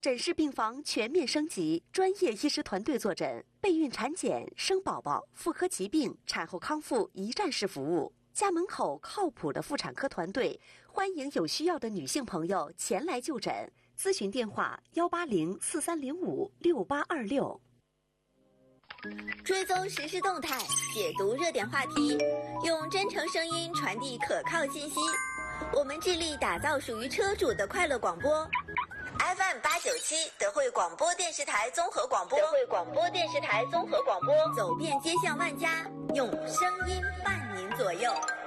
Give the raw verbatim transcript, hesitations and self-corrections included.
诊室病房全面升级，专业医师团队坐诊，备孕产检、生宝宝、妇科疾病、产后康复一站式服务。家门口靠谱的妇产科团队，欢迎有需要的女性朋友前来就诊。咨询电话：幺八零四三零五六八二六。 追踪时事动态，解读热点话题，用真诚声音传递可靠信息。我们致力打造属于车主的快乐广播。F M 八九七德惠广播电视台综合广播，德惠广播电视台综合广播，走遍街巷万家，用声音伴您左右。